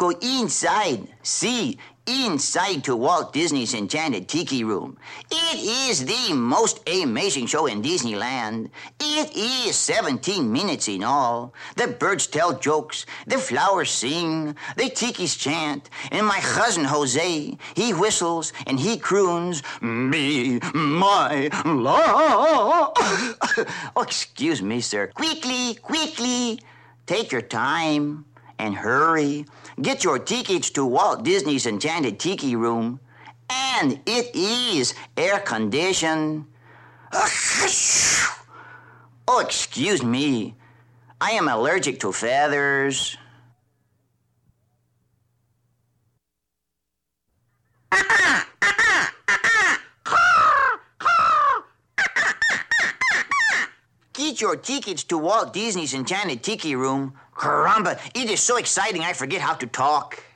go inside. See, inside to Walt Disney's Enchanted Tiki Room. It is the most amazing show in Disneyland. It is 17 minutes in all. The birds tell jokes, the flowers sing, the tikis chant, and my cousin Jose, he whistles and he croons, "Me, my love." Oh, excuse me, sir. Quickly, quickly, take your time and hurry. Get your tickets to Walt Disney's Enchanted Tiki Room. And it is air-conditioned. Oh, excuse me. I am allergic to feathers. Get your tickets to Walt Disney's Enchanted Tiki Room. Caramba, it is so exciting I forget how to talk.